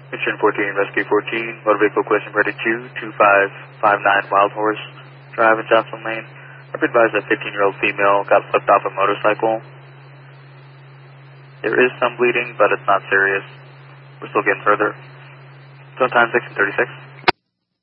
Mission 14, Rescue 14, motor vehicle question ready Q, 2559 Wild Horse Drive in Johnson Lane. I've been advised a 15-year-old female got flipped off a motorcycle. There is some bleeding, but it's not serious. We're still getting further. Zone time 6 and 36.